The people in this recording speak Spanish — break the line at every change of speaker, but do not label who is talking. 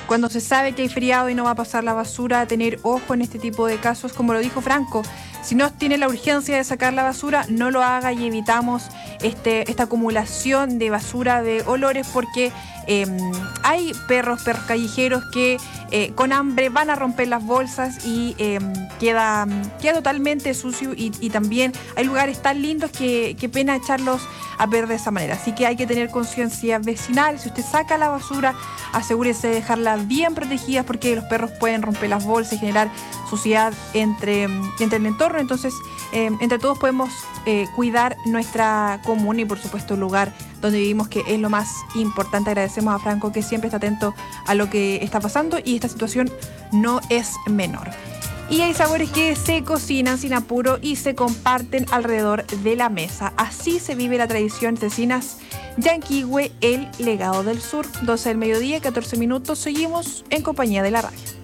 cuando se sabe que hay feriado y no va a pasar la basura, a tener ojo en este tipo de casos, como lo dijo Franco. Si no tiene la urgencia de sacar la basura, no lo haga y evitamos esta acumulación de basura, de olores, porque hay perros callejeros que con hambre van a romper las bolsas y queda totalmente sucio, y también hay lugares tan lindos que pena echarlos a perder de esa manera. Así que hay que tener conciencia vecinal. Si usted saca la basura, asegúrese de dejarla bien protegida, porque los perros pueden romper las bolsas y generar suciedad entre el entorno. Entonces, entre todos podemos cuidar nuestra comuna y, por supuesto, el lugar donde vivimos, que es lo más importante. Agradecemos a Franco, que siempre está atento a lo que está pasando, y esta situación no es menor. Y hay sabores que se cocinan sin apuro y se comparten alrededor de la mesa. Así se vive la tradición Cecinas Yanquihue, el legado del sur. 12 del mediodía, 14 minutos. Seguimos en compañía de la radio.